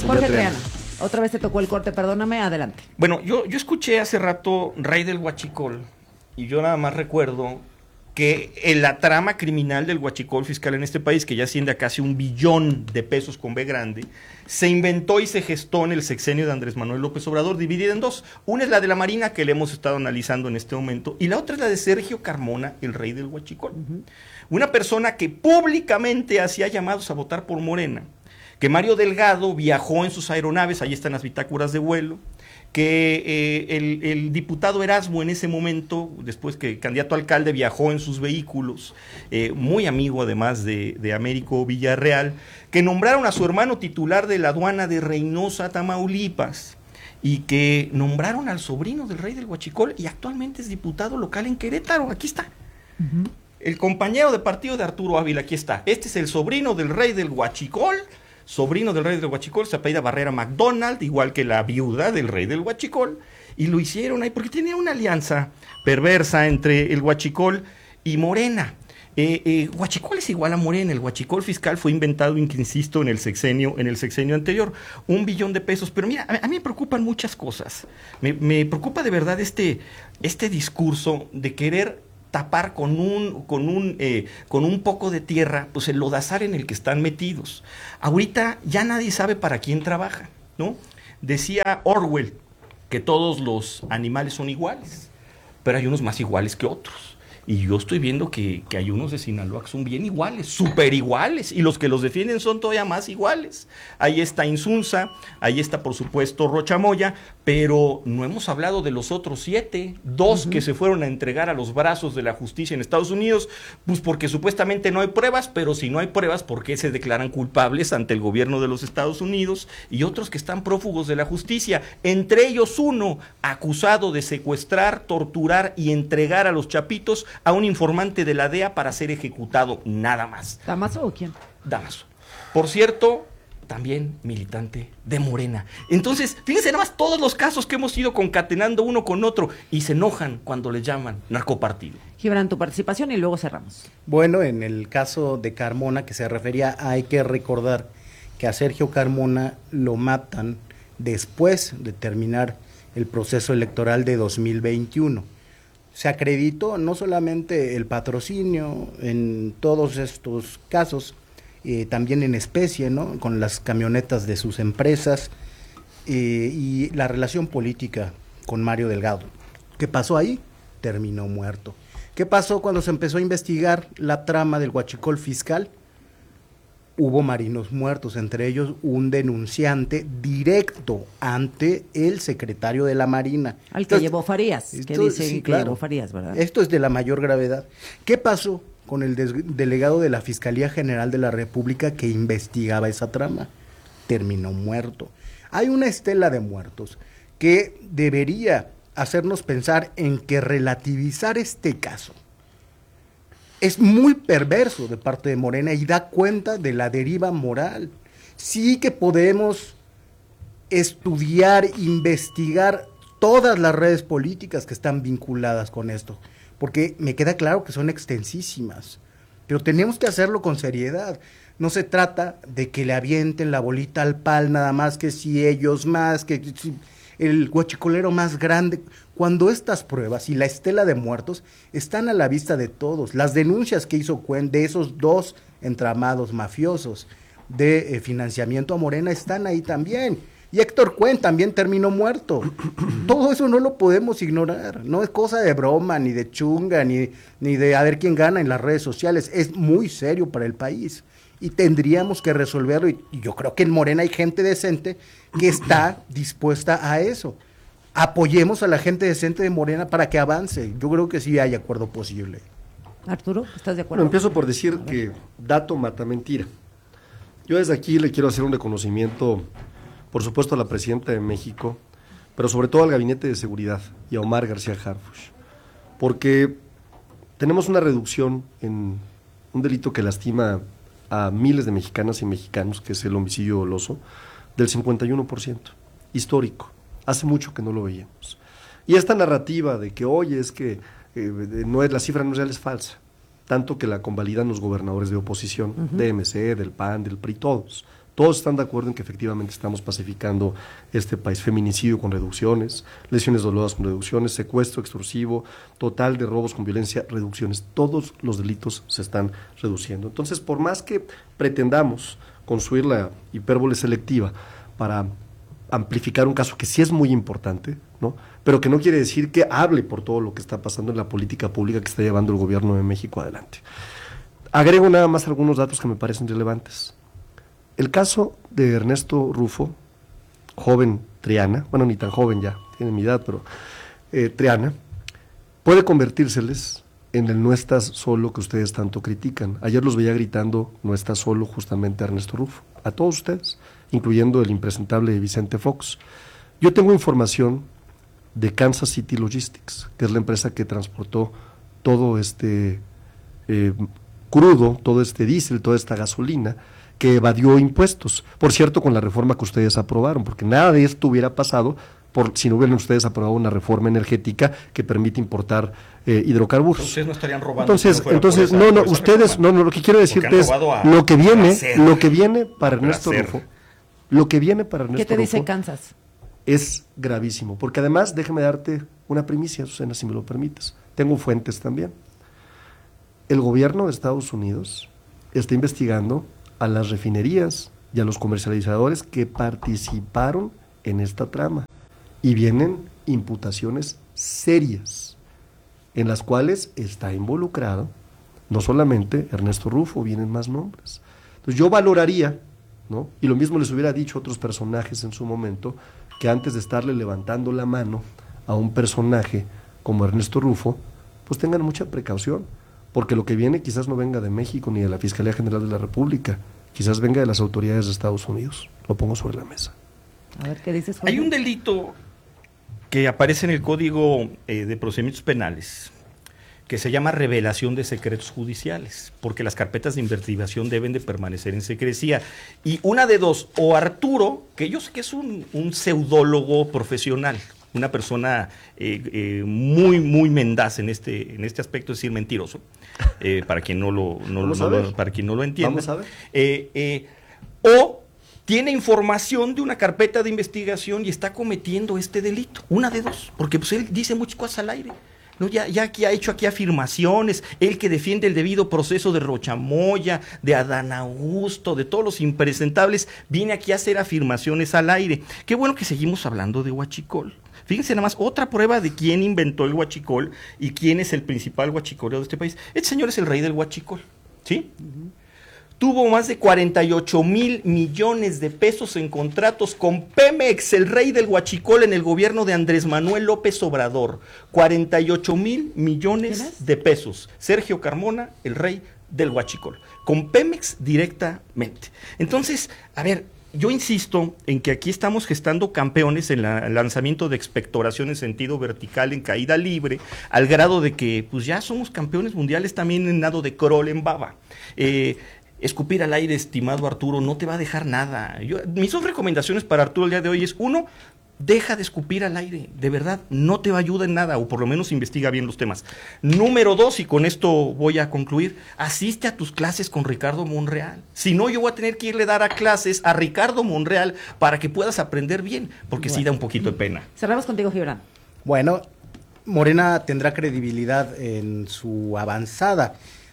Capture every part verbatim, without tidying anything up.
Jorge Triana, otra vez te tocó el corte, perdóname, adelante. Bueno, yo, yo escuché hace rato Rey del Huachicol y yo nada más recuerdo que en la trama criminal del huachicol fiscal en este país, que ya asciende a casi un billón de pesos con B grande, se inventó y se gestó en el sexenio de Andrés Manuel López Obrador, dividida en dos. Una es la de la Marina, que le hemos estado analizando en este momento, y la otra es la de Sergio Carmona, el rey del huachicol. Uh-huh. Una persona que públicamente hacía llamados a votar por Morena, que Mario Delgado viajó en sus aeronaves, ahí están las bitácoras de vuelo, que eh, el, el diputado Erasmo en ese momento, después que candidato a alcalde, viajó en sus vehículos, eh, muy amigo además de, de Américo Villarreal, que nombraron a su hermano titular de la aduana de Reynosa, Tamaulipas, y que nombraron al sobrino del rey del huachicol y actualmente es diputado local en Querétaro. Aquí está. Uh-huh. El compañero de partido de Arturo Ávila, aquí está. Este es el sobrino del rey del huachicol, sobrino del rey del huachicol, se apellida Barrera McDonald, igual que la viuda del rey del huachicol, y lo hicieron ahí porque tenía una alianza perversa entre el huachicol y Morena. Eh, eh, huachicol es igual a Morena, el huachicol fiscal fue inventado, insisto, en el sexenio, en el sexenio anterior, un billón de pesos, pero mira, a, a mí me preocupan muchas cosas, me, me preocupa de verdad este, este discurso de querer tapar con un, con un, eh, con un poco de tierra, pues el lodazar en el que están metidos. Ahorita ya nadie sabe para quién trabaja, ¿no? Decía Orwell que todos los animales son iguales, pero hay unos más iguales que otros. Y yo estoy viendo que, que hay unos de Sinaloa que son bien iguales, súper iguales, y los que los defienden son todavía más iguales. Ahí está Insunza, ahí está por supuesto Rocha Moya, pero no hemos hablado de los otros siete, dos uh-huh. que se fueron a entregar a los brazos de la justicia en Estados Unidos, pues porque supuestamente no hay pruebas, pero si no hay pruebas, ¿por qué se declaran culpables ante el gobierno de los Estados Unidos? Y otros que están prófugos de la justicia, entre ellos uno acusado de secuestrar, torturar y entregar a los chapitos a un informante de la D E A para ser ejecutado, nada más. ¿Damaso o quién? Damaso. Por cierto, también militante de Morena. Entonces, fíjense nada más todos los casos que hemos ido concatenando uno con otro y se enojan cuando les llaman narcopartido. Gibran, tu participación y luego cerramos. Bueno, en el caso de Carmona que se refería, hay que recordar que a Sergio Carmona lo matan después de terminar el proceso electoral de dos mil veintiuno. Se acreditó no solamente el patrocinio en todos estos casos, eh, también en especie, ¿no? Con las camionetas de sus empresas eh, y la relación política con Mario Delgado. ¿Qué pasó ahí? Terminó muerto. ¿Qué pasó cuando se empezó a investigar la trama del huachicol fiscal? Hubo marinos muertos, entre ellos un denunciante directo ante el secretario de la Marina. Al que Entonces, llevó Farías, que esto, dice sí, que claro, llevó Farías, ¿verdad? Esto es de la mayor gravedad. ¿Qué pasó con el delegado de la Fiscalía General de la República que investigaba esa trama? Terminó muerto. Hay una estela de muertos que debería hacernos pensar en que relativizar este caso es muy perverso de parte de Morena y da cuenta de la deriva moral. Sí que podemos estudiar, investigar todas las redes políticas que están vinculadas con esto, porque me queda claro que son extensísimas, pero tenemos que hacerlo con seriedad. No se trata de que le avienten la bolita al pal nada más, que si ellos más, que si el huachicolero más grande, cuando estas pruebas y la estela de muertos están a la vista de todos. Las denuncias que hizo Cuen de esos dos entramados mafiosos de eh, financiamiento a Morena están ahí también. Y Héctor Cuen también terminó muerto. Todo eso no lo podemos ignorar. No es cosa de broma, ni de chunga, ni, ni de a ver quién gana en las redes sociales. Es muy serio para el país y tendríamos que resolverlo. Y, y yo creo que en Morena hay gente decente que está dispuesta a eso. Apoyemos a la gente decente de Morena para que avance. Yo creo que sí hay acuerdo posible. Arturo, ¿estás de acuerdo? Bueno, empiezo por decir que dato mata mentira. Yo desde aquí le quiero hacer un reconocimiento, por supuesto, a la presidenta de México, pero sobre todo al Gabinete de Seguridad y a Omar García Harfuch, porque tenemos una reducción en un delito que lastima a miles de mexicanas y mexicanos, que es el homicidio doloso, del cincuenta y uno por ciento, histórico. Hace mucho que no lo veíamos. Y esta narrativa de que, oye, es que eh, no es, la cifra no es real, es falsa, tanto que la convalidan los gobernadores de oposición, uh-huh. de M C, del P A N, del P R I, todos, Todos están de acuerdo en que efectivamente estamos pacificando este país. Feminicidio con reducciones, lesiones dolorosas con reducciones, secuestro extorsivo, total de robos con violencia, reducciones. Todos los delitos se están reduciendo. Entonces, por más que pretendamos construir la hipérbole selectiva para amplificar un caso que sí es muy importante, ¿no?, pero que no quiere decir que hable por todo lo que está pasando en la política pública que está llevando el gobierno de México adelante. Agrego nada más algunos datos que me parecen relevantes. El caso de Ernesto Rufo, joven Triana, bueno, ni tan joven ya, tiene mi edad, pero eh, Triana, puede convertírseles en el no estás solo que ustedes tanto critican. Ayer los veía gritando no estás solo justamente a Ernesto Rufo, a todos ustedes, incluyendo el impresentable Vicente Fox. Yo tengo información de Kansas City Logistics, que es la empresa que transportó todo este eh, crudo, todo este diésel, toda esta gasolina, que evadió impuestos, por cierto, con la reforma que ustedes aprobaron, porque nada de esto hubiera pasado por si no hubieran ustedes aprobado una reforma energética que permite importar eh, hidrocarburos. Ustedes no estarían robando. Entonces, si no entonces esa, no, no, ustedes, reforma. no, no, lo que quiero decirte es lo que viene, hacer, lo que viene para Ernesto Rufo, lo que viene para Ernesto Rufo. ¿Qué te dice Rufo Kansas? Es gravísimo, porque además, déjame darte una primicia, Susana, si me lo permites. Tengo fuentes también. El gobierno de Estados Unidos está investigando a las refinerías y a los comercializadores que participaron en esta trama. Y vienen imputaciones serias, en las cuales está involucrado no solamente Ernesto Rufo, vienen más nombres. Entonces yo valoraría, ¿no?, y lo mismo les hubiera dicho a otros personajes en su momento, que antes de estarle levantando la mano a un personaje como Ernesto Rufo, pues tengan mucha precaución, porque lo que viene quizás no venga de México ni de la Fiscalía General de la República, quizás venga de las autoridades de Estados Unidos. Lo pongo sobre la mesa. A ver, ¿qué dices, Jorge? Hay un delito que aparece en el Código eh, de Procedimientos Penales que se llama revelación de secretos judiciales, porque las carpetas de investigación deben de permanecer en secrecía. Y una de dos, o Arturo, que yo sé que es un, un pseudólogo profesional, una persona eh, eh, muy, muy mendaz en este, en este aspecto, es decir, mentiroso, eh, para quien no lo, no, no lo, para quien no lo entienda. Vamos a ver. Eh, eh, o tiene información de una carpeta de investigación y está cometiendo este delito. Una de dos, porque pues él dice muchas cosas al aire. No, ya, ya aquí ha hecho aquí afirmaciones, él que defiende el debido proceso de Rochamoya, de Adán Augusto, de todos los impresentables, viene aquí a hacer afirmaciones al aire. Qué bueno que seguimos hablando de huachicol. Fíjense nada más, otra prueba de quién inventó el huachicol y quién es el principal huachicolero de este país. Este señor es el rey del huachicol, ¿sí? Uh-huh. Tuvo más de cuarenta y ocho mil millones de pesos en contratos con Pemex, el rey del huachicol en el gobierno de Andrés Manuel López Obrador. cuarenta y ocho mil millones de pesos. Sergio Carmona, el rey del huachicol. Con Pemex directamente. Entonces, a ver, yo insisto en que aquí estamos gestando campeones en la, el lanzamiento de expectoración en sentido vertical, en caída libre, al grado de que pues ya somos campeones mundiales también en nado de crawl en baba. Eh... Escupir al aire, estimado Arturo, no te va a dejar nada. Yo, mis dos recomendaciones para Arturo el día de hoy es, uno, deja de escupir al aire, de verdad, no te va a ayudar en nada, o por lo menos investiga bien los temas. Número dos, y con esto voy a concluir, asiste a tus clases con Ricardo Monreal. Si no, yo voy a tener que irle a dar a clases a Ricardo Monreal para que puedas aprender bien, porque bueno, sí da un poquito de pena. Cerramos contigo, Gibran. Bueno, Morena tendrá credibilidad en su avanzada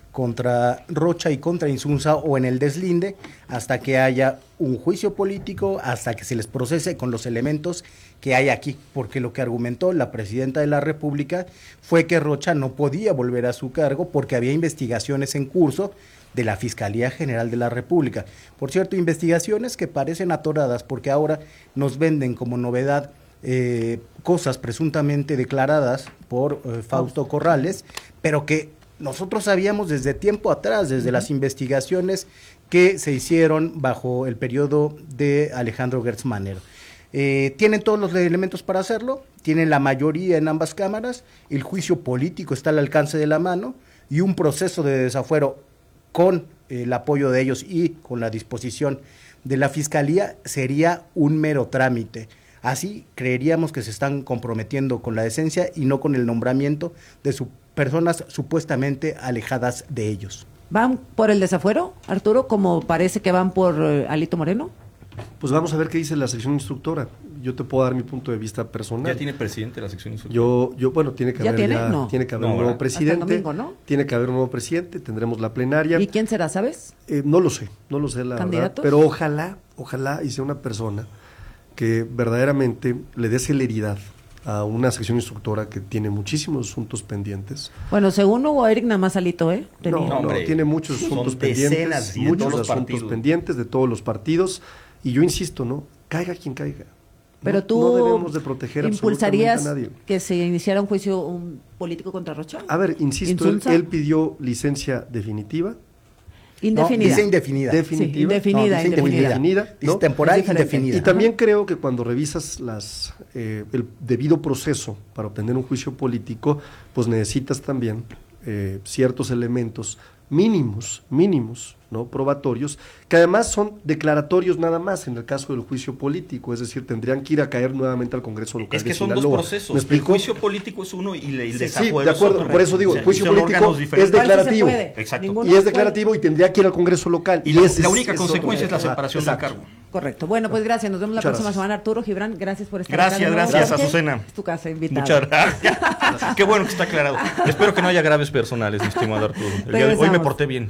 contra Rocha y contra Insunza o en el deslinde hasta que haya un juicio político, hasta que se les procese con los elementos que hay aquí, porque lo que argumentó la presidenta de la República fue que Rocha no podía volver a su cargo porque había investigaciones en curso de la Fiscalía General de la República. Por cierto, investigaciones que parecen atoradas porque ahora nos venden como novedad eh, cosas presuntamente declaradas por eh, Fausto Corrales, pero que nosotros sabíamos desde tiempo atrás, desde las investigaciones que se hicieron bajo el periodo de Alejandro Gertz Manero. Eh, tienen todos los elementos para hacerlo, tienen la mayoría en ambas cámaras, el juicio político está al alcance de la mano y un proceso de desafuero con el apoyo de ellos y con la disposición de la Fiscalía sería un mero trámite. Así creeríamos que se están comprometiendo con la decencia y no con el nombramiento de sus personas supuestamente alejadas de ellos. ¿Van por el desafuero, Arturo, como parece que van por eh, Alito Moreno? Pues vamos a ver qué dice la sección instructora. Yo te puedo dar mi punto de vista personal. ¿Ya tiene presidente la sección instructora? Yo, yo bueno, tiene que ¿Ya haber, tiene? ya- No. tiene que haber No, un nuevo ¿verdad? presidente. Hasta el domingo, ¿no? Tiene que haber un nuevo presidente, tendremos la plenaria. ¿Y quién será, sabes? Eh, no lo sé, no lo sé la verdad. ¿Candidatos? Pero ojalá, ojalá y sea una persona que verdaderamente le dé celeridad a una sección instructora que tiene muchísimos asuntos pendientes. Bueno, según Hugo Eric, nada más Alito, ¿eh? Tenía. No, no, hombre, tiene muchos son asuntos decenas pendientes, y de muchos todos los asuntos partidos. pendientes de todos los partidos. Y yo insisto, ¿no? Caiga quien caiga. Pero No- tú no debemos de proteger impulsarías absolutamente a nadie. que se iniciara un juicio un político contra Rocha. A ver, insisto, él, ¿Insulsa? él pidió licencia definitiva. Indefinida. No, dice indefinida. Definitiva. Sí, indefinida, No, dice indefinida. indefinida, Dice ¿no? temporal Es diferente. indefinida. Y también creo que cuando revisas las eh, el debido proceso para obtener un juicio político, pues necesitas también eh, ciertos elementos mínimos, mínimos, ¿no? Probatorios, que además son declaratorios nada más en el caso del juicio político, es decir, tendrían que ir a caer nuevamente al Congreso local Es que de son dos Sinaloa. procesos. ¿Me El explico? juicio político es uno y le- el Sí, desafuero sí, de es acuerdo, otro. por eso digo, O sea, el juicio son político órganos es diferentes. ¿Cuál sí se declarativo. puede? Exacto. Ninguno Y es se puede. declarativo y tendría que ir al Congreso local. Y la, ese la es- única es consecuencia es la otro- separación Ajá, del exacto. cargo. Correcto. Bueno, pues gracias. Nos vemos la Muchas próxima gracias. semana. Arturo Gibran, gracias por estar Gracias, acá de nuevo. gracias, Porque Azucena. Es tu casa, invitado. Muchas gracias. Qué bueno que está aclarado. Espero que no haya graves personales, mi estimado Arturo. El día de hoy me Regresamos. porté bien.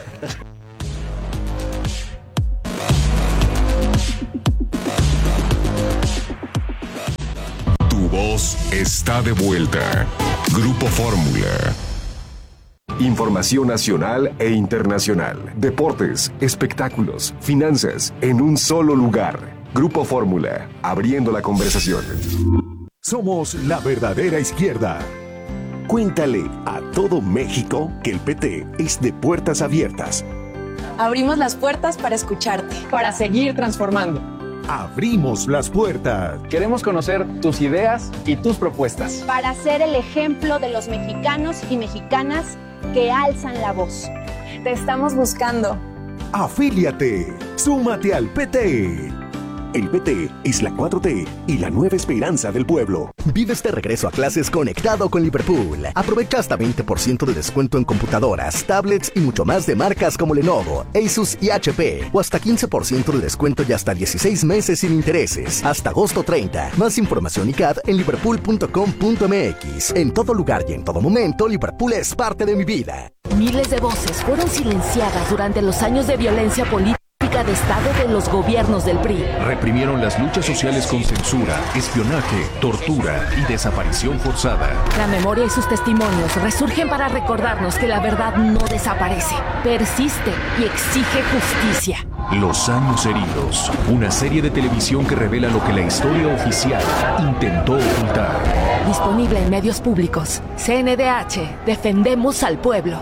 Tu voz está de vuelta. Grupo Fórmula. Información nacional e internacional. Deportes, espectáculos, finanzas, en un solo lugar. Grupo Fórmula, abriendo la conversación. Somos la verdadera izquierda. Cuéntale a todo México que el P T es de puertas abiertas. Abrimos las puertas para escucharte. Para seguir transformando. Abrimos las puertas. Queremos conocer tus ideas y tus propuestas. Para ser el ejemplo de los mexicanos y mexicanas que alzan la voz. Te estamos buscando. Afíliate. Súmate al P T. El P T es la cuatro T y la nueva esperanza del pueblo. Vive este regreso a clases conectado con Liverpool. Aprovecha hasta veinte por ciento de descuento en computadoras, tablets y mucho más de marcas como Lenovo, Asus y H P. O hasta quince por ciento de descuento y hasta dieciséis meses sin intereses. Hasta agosto treinta. Más información y C A D en liverpool punto com punto m x. En todo lugar y en todo momento, Liverpool es parte de mi vida. Miles de voces fueron silenciadas durante los años de violencia política de Estado de los gobiernos del P R I. Reprimieron las luchas sociales con censura, espionaje, tortura y desaparición forzada. La memoria y sus testimonios resurgen para recordarnos que la verdad no desaparece, persiste y exige justicia. Los años heridos, una serie de televisión que revela lo que la historia oficial intentó ocultar. Disponible en medios públicos. C N D H, defendemos al pueblo.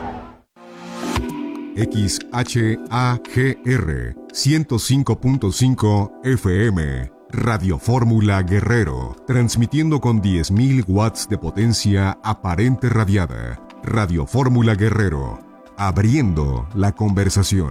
X H A G R ciento cinco punto cinco F M. Radio Fórmula Guerrero, transmitiendo con diez mil watts de potencia aparente radiada. Radio Fórmula Guerrero, abriendo la conversación.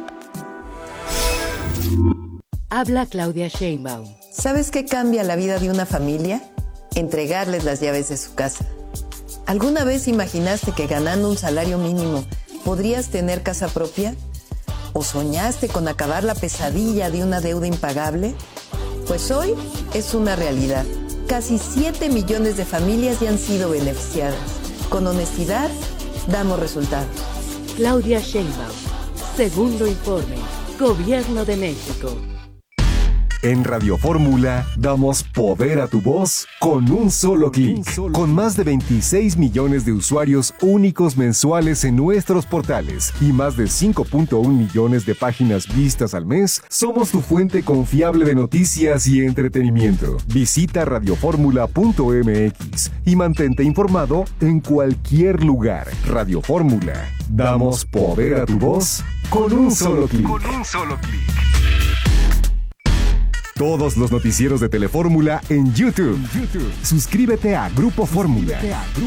Habla Claudia Sheinbaum. ¿Sabes qué cambia la vida de una familia? Entregarles las llaves de su casa. ¿Alguna vez imaginaste que ganando un salario mínimo podrías tener casa propia? ¿O soñaste con acabar la pesadilla de una deuda impagable? Pues hoy es una realidad. Casi siete millones de familias ya han sido beneficiadas. Con honestidad, damos resultados. Claudia Sheinbaum. Segundo informe. Gobierno de México. En Radio Fórmula damos poder a tu voz con un solo clic. Con más de veintiséis millones de usuarios únicos mensuales en nuestros portales y más de cinco punto uno millones de páginas vistas al mes, somos tu fuente confiable de noticias y entretenimiento. Visita radio fórmula punto m x y mantente informado en cualquier lugar. Radio Fórmula. Damos poder a tu voz con un solo clic. Con un solo clic. Todos los noticieros de Telefórmula en YouTube. YouTube. Suscríbete a Grupo Fórmula.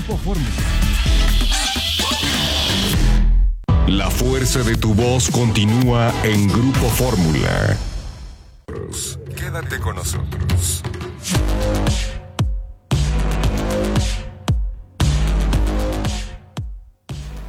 La fuerza de tu voz continúa en Grupo Fórmula. Quédate con nosotros.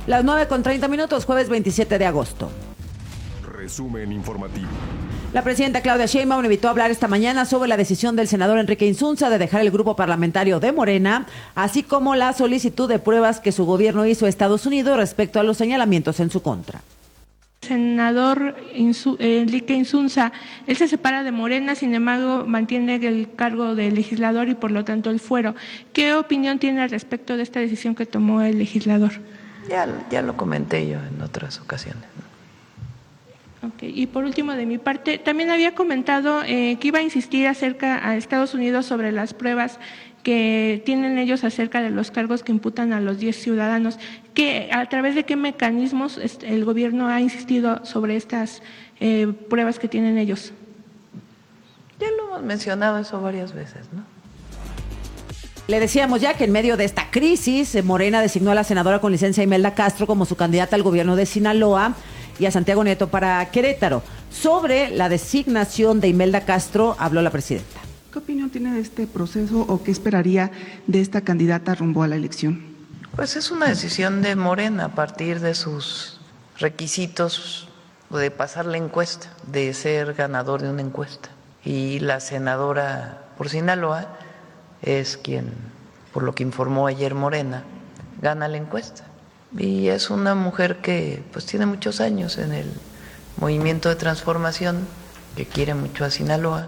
Las nueve con treinta minutos, jueves veintisiete de agosto. Resumen informativo. La presidenta Claudia Sheinbaum invitó a hablar esta mañana sobre la decisión del senador Enrique Insunza de dejar el grupo parlamentario de Morena, así como la solicitud de pruebas que su gobierno hizo a Estados Unidos respecto a los señalamientos en su contra. Senador Insu- Enrique Insunza, él se separa de Morena, sin embargo mantiene el cargo de legislador y por lo tanto el fuero. ¿Qué opinión tiene al respecto de esta decisión que tomó el legislador? Ya, ya lo comenté yo en otras ocasiones, ¿no? Okay. Y por último, de mi parte, también había comentado eh, que iba a insistir acerca a Estados Unidos sobre las pruebas que tienen ellos acerca de los cargos que imputan a los diez ciudadanos. Que, ¿a través de qué mecanismos el gobierno ha insistido sobre estas eh, pruebas que tienen ellos? Ya lo hemos mencionado eso varias veces, ¿no? Le decíamos ya que en medio de esta crisis, Morena designó a la senadora con licencia Imelda Castro como su candidata al gobierno de Sinaloa y a Santiago Nieto para Querétaro. Sobre la designación de Imelda Castro habló la presidenta. ¿Qué opinión tiene de este proceso o qué esperaría de esta candidata rumbo a la elección? Pues es una decisión de Morena a partir de sus requisitos de pasar la encuesta, de ser ganador de una encuesta. Y la senadora por Sinaloa es quien, por lo que informó ayer Morena, gana la encuesta. Y es una mujer que pues tiene muchos años en el movimiento de transformación, que quiere mucho a Sinaloa.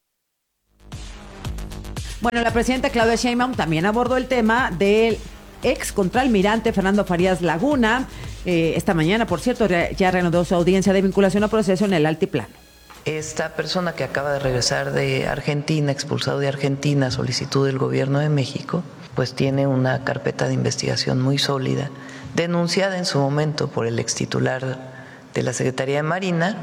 Bueno, la presidenta Claudia Sheinbaum también abordó el tema del ex contraalmirante Fernando Farías Laguna. Eh, esta mañana, por cierto, ya reanudó su audiencia de vinculación a proceso en el altiplano. Esta persona que acaba de regresar de Argentina, expulsado de Argentina a solicitud del gobierno de México, pues tiene una carpeta de investigación muy sólida, denunciada en su momento por el ex titular de la Secretaría de Marina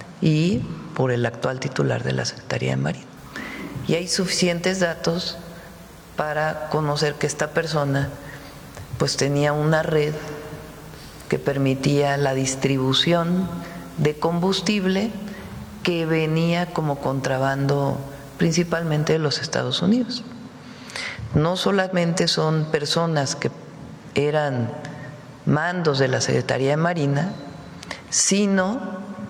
y por el actual titular de la Secretaría de Marina. Y hay suficientes datos para conocer que esta persona pues tenía una red que permitía la distribución de combustible que venía como contrabando principalmente de los Estados Unidos. No solamente son personas que eran mandos de la Secretaría de Marina, sino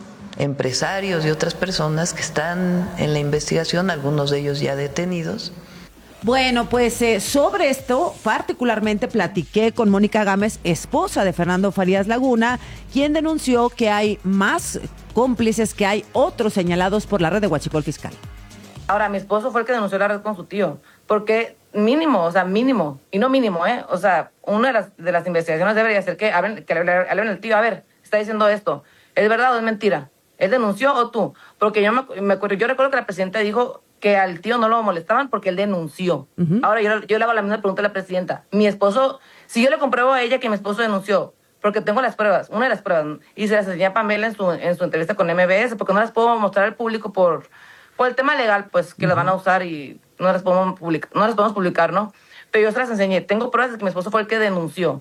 empresarios y otras personas que están en la investigación, algunos de ellos ya detenidos. Bueno, pues eh, sobre esto particularmente platiqué con Mónica Gámez, esposa de Fernando Farías Laguna, quien denunció que hay más cómplices, que hay otros señalados por la red de huachicol fiscal. Ahora, mi esposo fue el que denunció la red con su tío, porque mínimo, o sea, mínimo, y no mínimo, ¿eh? O sea, una de las, de las investigaciones debería ser que hablen, que le hablen al tío, a ver, está diciendo esto, ¿es verdad o es mentira? ¿Él denunció o tú? Porque yo, me, me, yo recuerdo que la presidenta dijo que al tío no lo molestaban porque él denunció. Uh-huh. Ahora yo, yo le hago la misma pregunta a la presidenta. Mi esposo, si yo le compruebo a ella que mi esposo denunció, porque tengo las pruebas, una de las pruebas, y se las enseñé a Pamela en su, en su entrevista con M B S, porque no las puedo mostrar al público por, por el tema legal, pues, que uh-huh. las van a usar y no las podemos publicar, no las podemos publicar, ¿no? Pero yo se las enseñé. Tengo pruebas de que mi esposo fue el que denunció.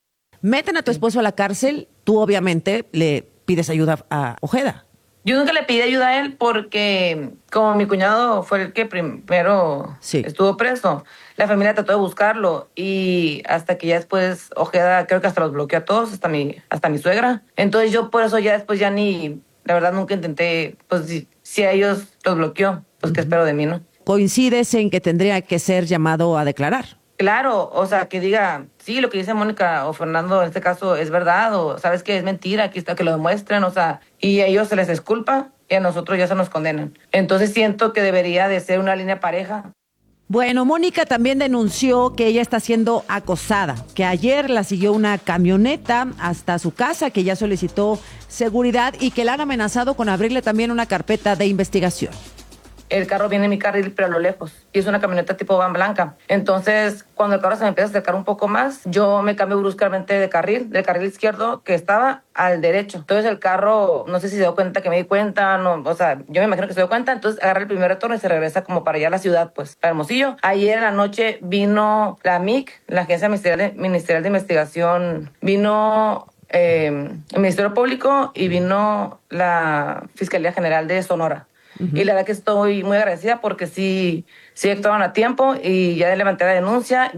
Meten a tu esposo a la cárcel, tú obviamente le pides ayuda a Ojeda. Yo nunca le pedí ayuda a él porque, como mi cuñado fue el que primero sí. estuvo preso, la familia trató de buscarlo y hasta que ya después Ojeda creo que hasta los bloqueó a todos, hasta mi, hasta mi suegra. Entonces yo por eso ya después ya ni, la verdad nunca intenté, pues si, si a ellos los bloqueó, pues uh-huh. qué espero de mí, ¿no? ¿Coincides en que tendría que ser llamado a declarar? Claro, o sea, que diga, sí, lo que dice Mónica o Fernando en este caso es verdad, o sabes que es mentira, aquí está, que lo demuestren, o sea, y a ellos se les disculpa y a nosotros ya se nos condenan. Entonces siento que debería de ser una línea pareja. Bueno, Mónica también denunció que ella está siendo acosada, que ayer la siguió una camioneta hasta su casa, que ya solicitó seguridad y que la han amenazado con abrirle también una carpeta de investigación. El carro viene en mi carril, pero a lo lejos. Y es una camioneta tipo van blanca. Entonces, cuando el carro se me empieza a acercar un poco más, yo me cambio bruscamente de carril, del carril izquierdo que estaba al derecho. Entonces el carro, no sé si se dio cuenta que me di cuenta, no, o sea, yo me imagino que se dio cuenta, entonces agarra el primer retorno y se regresa como para allá a la ciudad, pues, para Hermosillo. Ayer en la noche vino la M I C, la Agencia Ministerial de, Ministerial de Investigación, vino eh, el Ministerio Público y vino la Fiscalía General de Sonora. Uh-huh. Y la verdad que estoy muy agradecida porque sí, sí actuaron a tiempo y ya levanté la denuncia.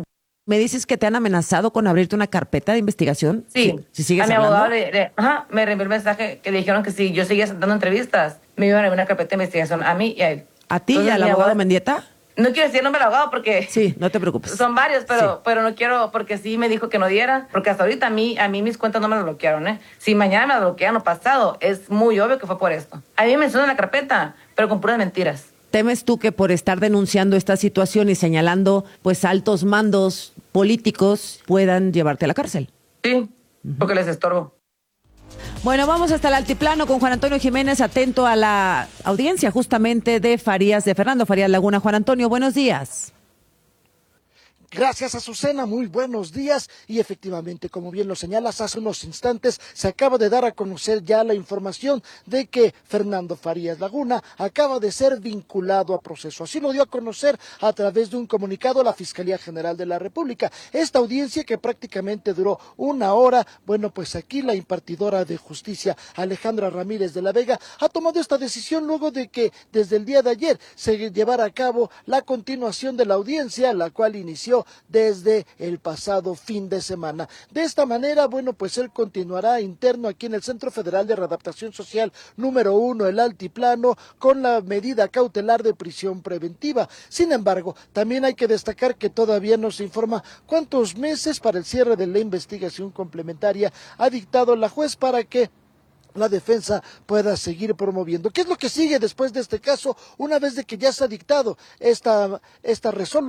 ¿Me dices que te han amenazado con abrirte una carpeta de investigación? Sí, si, si sigues a mi hablando. abogado le, le- ajá, me reenvió el mensaje que le dijeron que si yo seguía dando entrevistas, me iban a abrir una carpeta de investigación a mí y a él. ¿A ti y Entonces, al mi abogado abogado- Mendieta? No quiero decir el nombre del abogado porque Sí, no te preocupes. son varios, pero, Sí. pero no quiero, porque sí me dijo que no diera, porque hasta ahorita a mí, a mí mis cuentas no me las bloquearon, ¿eh? Si mañana me las bloquean o pasado, es muy obvio que fue por esto. A mí me mencionan la carpeta, pero con puras mentiras. ¿Temes tú que por estar denunciando esta situación y señalando pues altos mandos políticos puedan llevarte a la cárcel? Sí, porque les estorbo. Bueno, vamos hasta el altiplano con Juan Antonio Jiménez, atento a la audiencia justamente de Farías, de Fernando Farías Laguna. Juan Antonio, buenos días. Gracias, Azucena, muy buenos días. Y efectivamente, como bien lo señalas, hace unos instantes se acaba de dar a conocer ya la información de que Fernando Farías Laguna acaba de ser vinculado a proceso. Así lo dio a conocer a través de un comunicado a la Fiscalía General de la República. Esta audiencia que prácticamente duró una hora, bueno, pues aquí la impartidora de justicia, Alejandra Ramírez de la Vega, ha tomado esta decisión luego de que desde el día de ayer se llevara a cabo la continuación de la audiencia, la cual inició desde el pasado fin de semana. De esta manera, bueno, pues él continuará interno aquí en el Centro Federal de Readaptación Social número uno, el Altiplano, con la medida cautelar de prisión preventiva. Sin embargo, también hay que destacar que todavía no se informa cuántos meses para el cierre de la investigación complementaria ha dictado la juez para que la defensa pueda seguir promoviendo. ¿Qué es lo que sigue después de este caso, una vez de que ya se ha dictado esta, esta resolución?